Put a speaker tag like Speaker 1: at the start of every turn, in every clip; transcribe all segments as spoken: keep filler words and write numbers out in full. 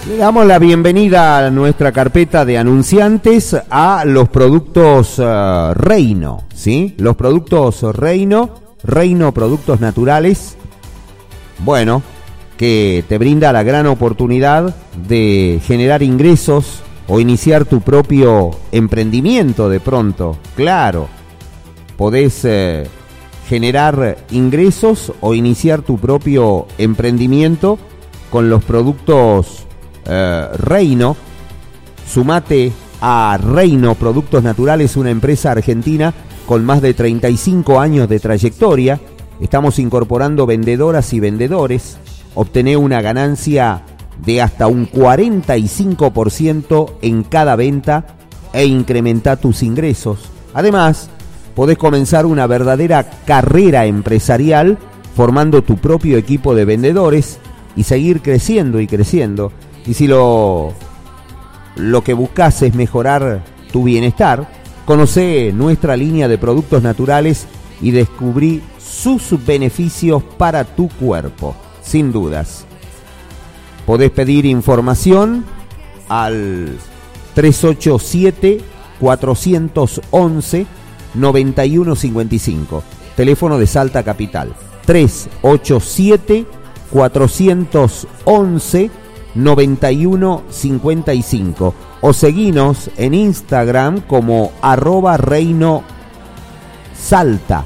Speaker 1: Le damos la bienvenida a nuestra carpeta de anunciantes a los productos uh, Reino, ¿sí? Los productos Reino, Reino Productos Naturales, bueno, que te brinda la gran oportunidad de generar ingresos o iniciar tu propio emprendimiento de pronto. Claro, podés eh, generar ingresos o iniciar tu propio emprendimiento con los productos eh, Reino. Sumate a Reino Productos Naturales, una empresa argentina con más de treinta y cinco años de trayectoria. Estamos incorporando vendedoras y vendedores. Obtené una ganancia de hasta un cuarenta y cinco por ciento en cada venta e incrementa tus ingresos. Además, podés comenzar una verdadera carrera empresarial formando tu propio equipo de vendedores y seguir creciendo y creciendo. Y si lo, lo que buscas es mejorar tu bienestar, conocé nuestra línea de productos naturales y descubrí sus beneficios para tu cuerpo, sin dudas. Podés pedir información al tres ocho siete, cuatro once, nueve uno cinco cinco, teléfono de Salta Capital, tres ocho siete, cuatro once, nueve uno cinco cinco, o seguinos en Instagram como arroba Reino Salta.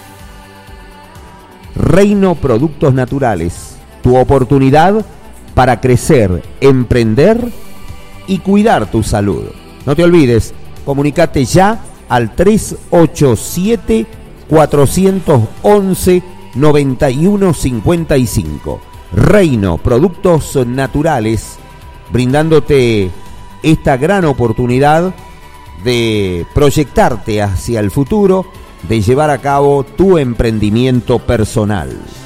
Speaker 1: Reino Productos Naturales, tu oportunidad para crecer, emprender y cuidar tu salud. No te olvides, comunicate ya al tres ocho siete, cuatro once, nueve uno cinco cinco. Reino Productos Naturales, brindándote esta gran oportunidad de proyectarte hacia el futuro, de llevar a cabo tu emprendimiento personal.